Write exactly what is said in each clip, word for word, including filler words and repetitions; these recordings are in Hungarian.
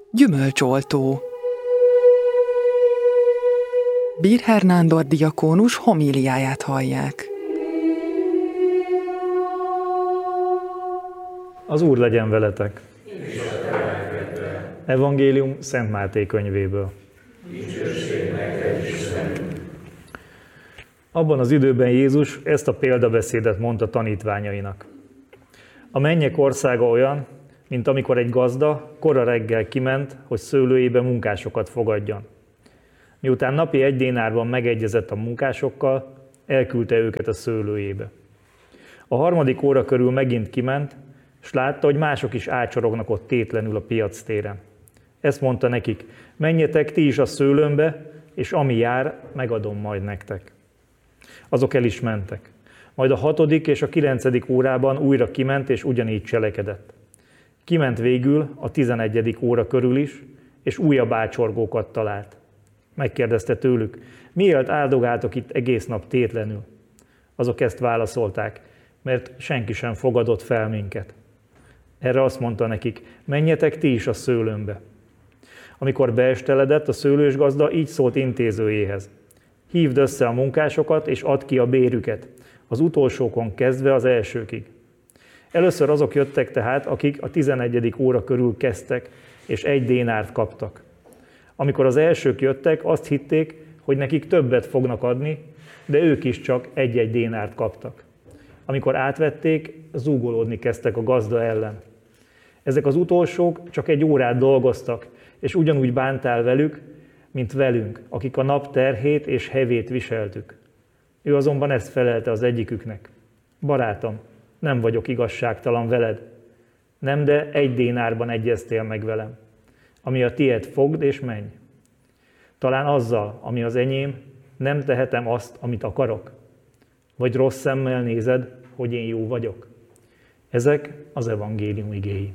Gyümölcsoltó. Birher Nándor diakónus homíliáját hallják. Az Úr legyen veletek! Evangélium Szent Máté könyvéből. Abban az időben Jézus ezt a példabeszédet mondta tanítványainak. A mennyek országa olyan, mint amikor egy gazda kora reggel kiment, hogy szőlőjébe munkásokat fogadjon. Miután napi egy dénárban megegyezett a munkásokkal, elküldte őket a szőlőjébe. A harmadik óra körül megint kiment, s látta, hogy mások is ácsorognak ott tétlenül a piac téren. Ezt mondta nekik: menjetek ti is a szőlőmbe, és ami jár, megadom majd nektek. Azok el is mentek. Majd a hatodik és a kilencedik órában újra kiment, és ugyanígy cselekedett. Kiment végül a tizenegyedik óra körül is, és újabb ácsorgókat talált. Megkérdezte tőlük: miért áldogáltok itt egész nap tétlenül? Azok ezt válaszolták: mert senki sem fogadott fel minket. Erre azt mondta nekik: menjetek ti is a szőlőmbe. Amikor beesteledett, a szőlősgazda így szólt intézőjéhez: hívd össze a munkásokat, és add ki a bérüket, az utolsókon kezdve az elsőkig. Először azok jöttek tehát, akik a tizenegyedik óra körül kezdtek, és egy dénárt kaptak. Amikor az elsők jöttek, azt hitték, hogy nekik többet fognak adni, de ők is csak egy-egy dénárt kaptak. Amikor átvették, zúgolódni kezdtek a gazda ellen. Ezek az utolsók csak egy órát dolgoztak, és ugyanúgy bántál velük, mint velünk, akik a nap terhét és hevét viseltük. Ő azonban ezt felelte az egyiküknek: barátom, nem vagyok igazságtalan veled. Nem, de egy dénárban egyeztél meg velem. Ami a tied, fogd és menj. Talán azzal, ami az enyém, nem tehetem azt, amit akarok. Vagy rossz szemmel nézed, hogy én jó vagyok. Ezek az evangélium igéi.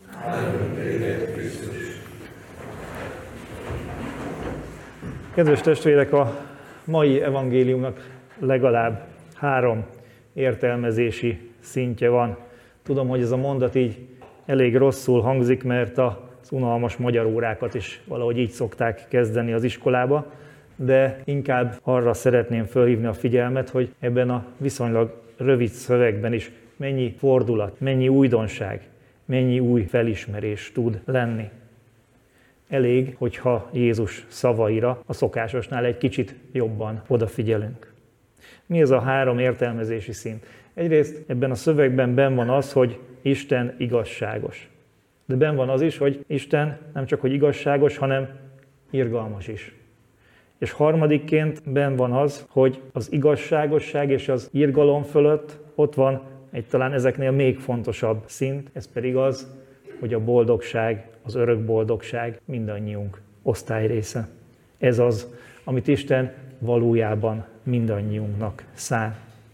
Kedves testvérek, a mai evangéliumnak legalább három értelmezési szintje van. Tudom, hogy ez a mondat így elég rosszul hangzik, mert az unalmas magyar órákat is valahogy így szokták kezdeni az iskolába, de inkább arra szeretném felhívni a figyelmet, hogy ebben a viszonylag rövid szövegben is mennyi fordulat, mennyi újdonság, mennyi új felismerés tud lenni. Elég, hogyha Jézus szavaira a szokásosnál egy kicsit jobban odafigyelünk. Mi ez a három értelmezési szint? Egyrészt ebben a szövegben benn van az, hogy Isten igazságos. De benn van az is, hogy Isten nem csak hogy igazságos, hanem irgalmas is. És harmadikként benn van az, hogy az igazságosság és az irgalom fölött ott van egy talán ezeknél még fontosabb szint, ez pedig az, hogy a boldogság, az örök boldogság mindannyiunk osztályrésze. Ez az, amit Isten valójában mindannyiunknak szán.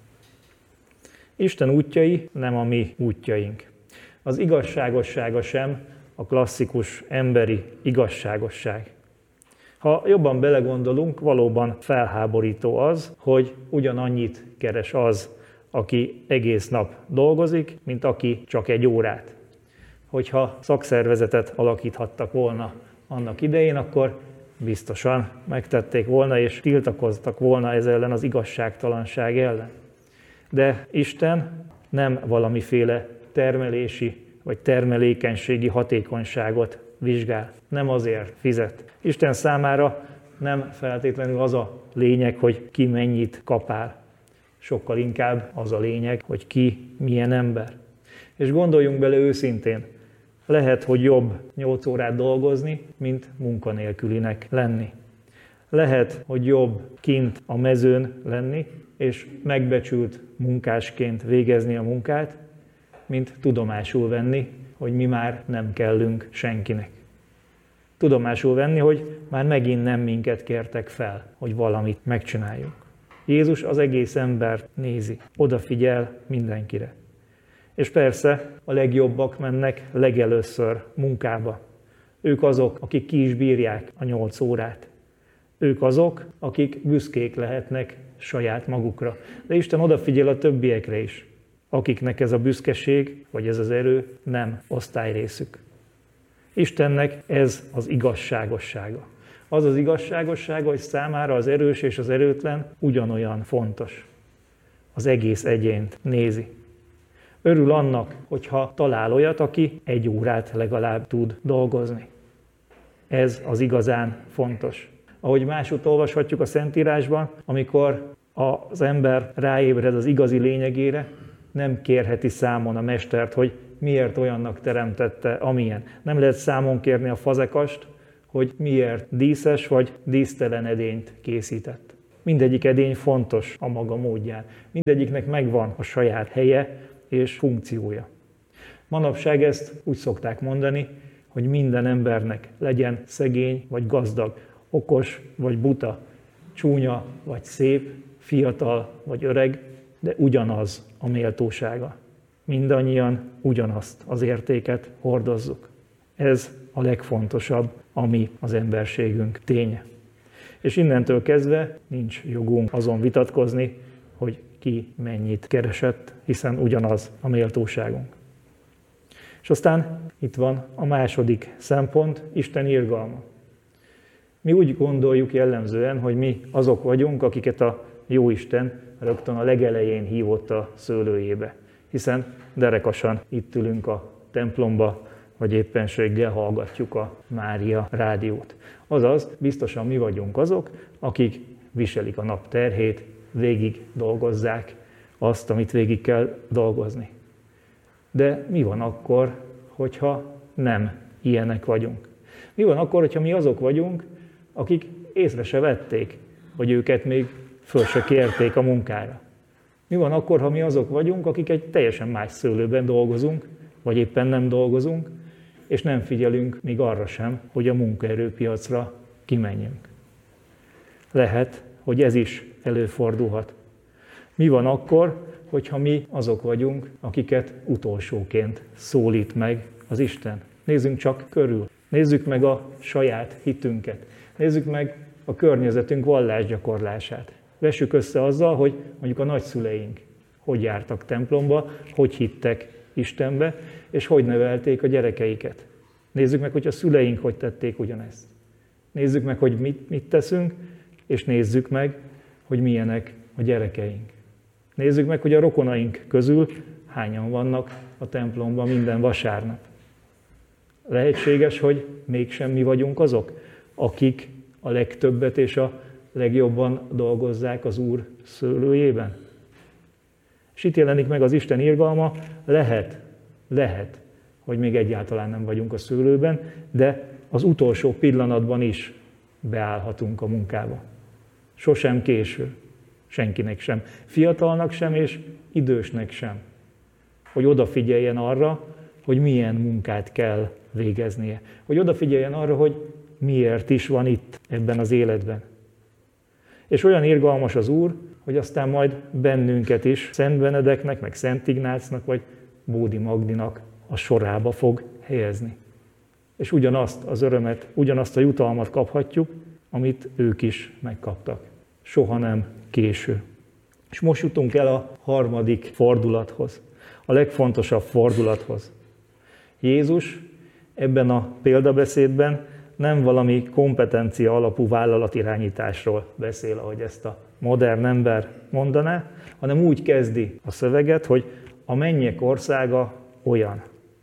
Isten útjai nem a mi útjaink. Az igazságossága sem a klasszikus emberi igazságosság. Ha jobban belegondolunk, valóban felháborító az, hogy ugyanannyit keres az, aki egész nap dolgozik, mint aki csak egy órát. Hogyha szakszervezetet alakíthattak volna annak idején, akkor biztosan megtették volna és tiltakoztak volna ez ellen, az igazságtalanság ellen. De Isten nem valamiféle termelési vagy termelékenységi hatékonyságot vizsgál. Nem azért fizet. Isten számára nem feltétlenül az a lényeg, hogy ki mennyit kapál. Sokkal inkább az a lényeg, hogy ki milyen ember. És gondoljunk bele őszintén, lehet, hogy jobb nyolc órát dolgozni, mint munkanélkülinek lenni. Lehet, hogy jobb kint a mezőn lenni, és megbecsült munkásként végezni a munkát, mint tudomásul venni, hogy mi már nem kellünk senkinek. Tudomásul venni, hogy már megint nem minket kértek fel, hogy valamit megcsináljunk. Jézus az egész embert nézi, odafigyel mindenkire. És persze a legjobbak mennek legelőször munkába. Ők azok, akik ki is bírják a nyolc órát. Ők azok, akik büszkék lehetnek saját magukra. De Isten odafigyel a többiekre is, akiknek ez a büszkeség, vagy ez az erő nem osztályrészük. Istennek ez az igazságossága. Az az igazságossága, hogy számára az erős és az erőtlen ugyanolyan fontos. Az egész egyént nézi. Örül annak, hogyha talál olyat, aki egy órát legalább tud dolgozni. Ez az igazán fontos. Ahogy másút olvashatjuk a Szentírásban, amikor az ember ráébred az igazi lényegére, nem kérheti számon a mestert, hogy miért olyannak teremtette, amilyen. Nem lehet számon kérni a fazekast, hogy miért díszes vagy dísztelen edényt készített. Mindegyik edény fontos a maga módján. Mindegyiknek megvan a saját helye és funkciója. Manapság ezt úgy szokták mondani, hogy minden embernek legyen szegény vagy gazdag, okos vagy buta, csúnya vagy szép, fiatal vagy öreg, de ugyanaz a méltósága. Mindannyian ugyanazt az értéket hordozzuk. Ez a legfontosabb, ami az emberségünk ténye. És innentől kezdve nincs jogunk azon vitatkozni, hogy ki mennyit keresett, hiszen ugyanaz a méltóságunk. És aztán itt van a második szempont, Isten irgalma. Mi úgy gondoljuk jellemzően, hogy mi azok vagyunk, akiket a Jóisten rögtön a legelején hívott a szőlőjébe, hiszen derekasan itt ülünk a templomba, vagy éppenséggel hallgatjuk a Mária rádiót. Azaz, biztosan mi vagyunk azok, akik viselik a nap terhét, végig dolgozzák azt, amit végig kell dolgozni. De mi van akkor, hogyha nem ilyenek vagyunk? Mi van akkor, hogyha mi azok vagyunk, akik észre se vették, hogy őket még föl se kérték a munkára? Mi van akkor, ha mi azok vagyunk, akik egy teljesen más szőlőben dolgozunk, vagy éppen nem dolgozunk, és nem figyelünk még arra sem, hogy a munkaerőpiacra kimenjünk? Lehet, hogy ez is előfordulhat. Mi van akkor, hogyha mi azok vagyunk, akiket utolsóként szólít meg az Isten? Nézzünk csak körül. Nézzük meg a saját hitünket. Nézzük meg a környezetünk vallásgyakorlását. Vessük össze azzal, hogy mondjuk a nagyszüleink hogy jártak templomba, hogy hittek Istenbe, és hogy nevelték a gyerekeiket. Nézzük meg, hogy a szüleink hogy tették ugyanezt. Nézzük meg, hogy mit, mit teszünk, és nézzük meg, hogy milyenek a gyerekeink. Nézzük meg, hogy a rokonaink közül hányan vannak a templomban minden vasárnap. Lehetséges, hogy mégsem mi vagyunk azok, akik a legtöbbet és a legjobban dolgozzák az Úr szőlőjében. És itt jelenik meg az Isten irgalma, lehet, lehet, hogy még egyáltalán nem vagyunk a szőlőben, de az utolsó pillanatban is beállhatunk a munkába. Sosem késő, senkinek sem, fiatalnak sem és idősnek sem, hogy odafigyeljen arra, hogy milyen munkát kell végeznie, hogy odafigyeljen arra, hogy miért is van itt ebben az életben. És olyan irgalmas az Úr, hogy aztán majd bennünket is Szent Benedeknek, meg Szent Ignácnak, vagy Bódi Magdinak a sorába fog helyezni. És ugyanazt az örömet, ugyanazt a jutalmat kaphatjuk, amit ők is megkaptak. Soha nem késő. És most jutunk el a harmadik fordulathoz, a legfontosabb fordulathoz. Jézus ebben a példabeszédben nem valami kompetencia alapú vállalatirányításról beszél, ahogy ezt a modern ember mondaná, hanem úgy kezdi a szöveget, hogy a mennyek országa olyan.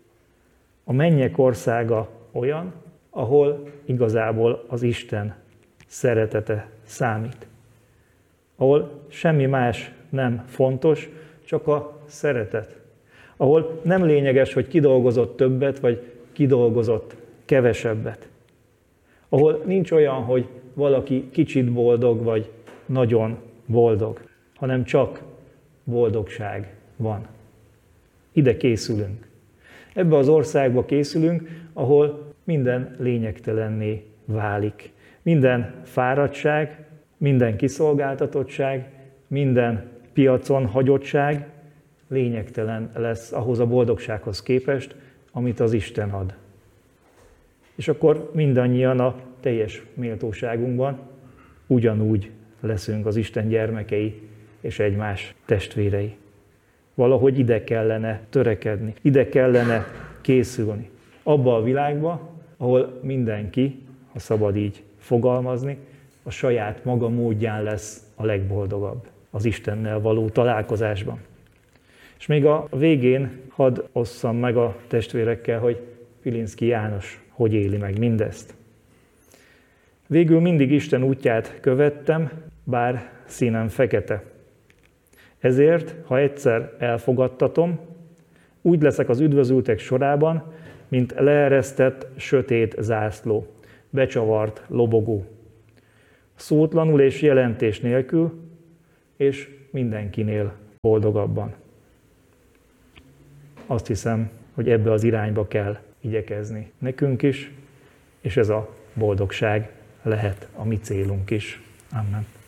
A mennyek országa olyan, ahol igazából az Isten szeretete számít. Ahol semmi más nem fontos, csak a szeretet. Ahol nem lényeges, hogy ki dolgozott többet, vagy ki dolgozott kevesebbet. Ahol nincs olyan, hogy valaki kicsit boldog, vagy nagyon boldog, hanem csak boldogság van. Ide készülünk. Ebbe az országba készülünk, ahol minden lényegtelenné válik. Minden fáradtság, minden kiszolgáltatottság, minden piacon hagyottság lényegtelen lesz ahhoz a boldogsághoz képest, amit az Isten ad. És akkor mindannyian a teljes méltóságunkban ugyanúgy leszünk az Isten gyermekei és egymás testvérei. Valahogy ide kellene törekedni, ide kellene készülni. Abba a világba, ahol mindenki, ha szabad így fogalmazni, a saját maga módján lesz a legboldogabb az Istennel való találkozásban. És még a végén hadd osszam meg a testvérekkel, hogy Pilinszky János hogy éli meg mindezt. Végül mindig Isten útját követtem, bár színem fekete. Ezért, ha egyszer elfogadtatom, úgy leszek az üdvözültek sorában, mint leeresztett, sötét zászló, becsavart lobogó. Szótlanul és jelentés nélkül, és mindenkinél boldogabban. Azt hiszem, hogy ebbe az irányba kell igyekezni nekünk is, és ez a boldogság lehet a mi célunk is. Amen.